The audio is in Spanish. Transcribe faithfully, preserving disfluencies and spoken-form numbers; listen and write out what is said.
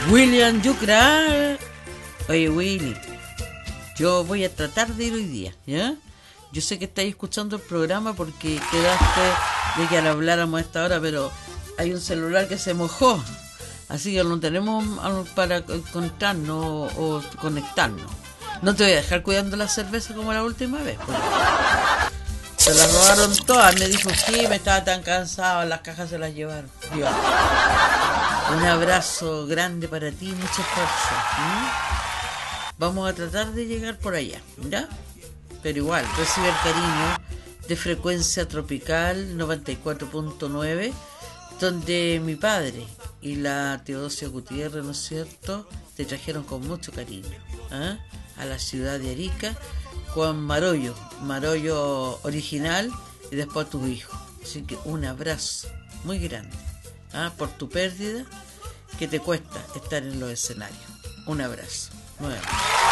William Yucra. Oye, Willy, yo voy a tratar de ir hoy día, ¿ya? Yo sé que estáis escuchando el programa porque quedaste de que habláramos a esta hora, pero hay un celular que se mojó, así que no tenemos para conectarnos o conectarnos. No te voy a dejar cuidando la cerveza como la última vez, porque se las robaron todas. Me dijo, sí, me estaba tan cansado, las cajas se las llevaron. Dios. Un abrazo grande para ti, mucha fuerza. ¿Mm? Vamos a tratar de llegar por allá, ¿ya? Pero igual, recibe el cariño de Frecuencia Tropical noventa y cuatro punto nueve, donde mi padre y la Teodosia Gutiérrez, ¿no es cierto?, te trajeron con mucho cariño, ¿eh?, a la ciudad de Arica, con Marollo, Marollo original, y después a tus hijos. Así que un abrazo muy grande, ¿eh?, por tu pérdida, que te cuesta estar en los escenarios. Un abrazo nuevamente.